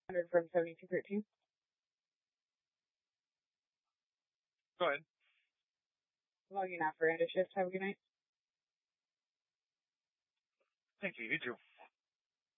from 7213. Go ahead. Logging out for end of shift. Have a good night. Thank you. You too.